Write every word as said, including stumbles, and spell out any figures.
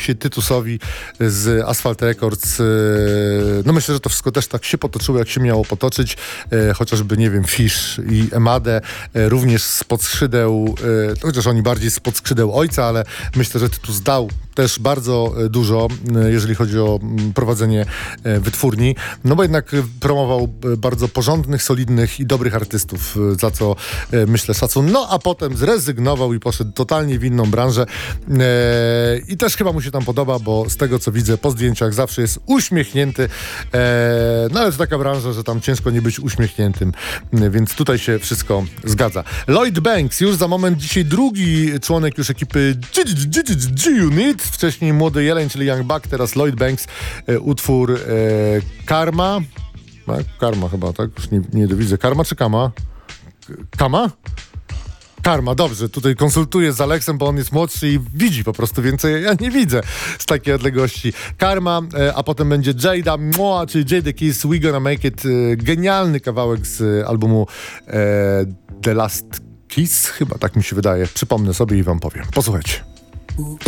oczywiście Tytusowi z Asphalt Records. No myślę, że to wszystko też tak się potoczyło, jak się miało potoczyć. Chociażby, nie wiem, Fish i Emadę, również spod skrzydeł, chociaż oni bardziej spod skrzydeł ojca, ale myślę, że Tytus dał też bardzo dużo, jeżeli chodzi o prowadzenie wytwórni, no bo jednak promował bardzo porządnych, solidnych i dobrych artystów, za co myślę szacun. No a potem zrezygnował i poszedł totalnie w inną branżę i też chyba mu się tam podoba, bo z tego co widzę po zdjęciach zawsze jest uśmiechnięty, no ale to taka branża, że tam ciężko nie być uśmiechniętym, więc tutaj się wszystko zgadza. Lloyd Banks, już za moment dzisiaj drugi członek już ekipy G-Unit, wcześniej Młody Jeleń, czyli Young Buck, teraz Lloyd Banks, e, utwór e, Karma. Tak? Karma chyba, tak? Już nie, nie dowidzę. Karma czy Kama? Kama? Karma, dobrze. Tutaj konsultuję z Aleksem, bo on jest młodszy i widzi po prostu więcej. Ja nie widzę z takiej odległości. Karma, e, a potem będzie Jada Moa, czyli Jada Kiss, We Gonna Make It. E, genialny kawałek z albumu e, The Last Kiss, chyba tak mi się wydaje. Przypomnę sobie i wam powiem. Posłuchajcie.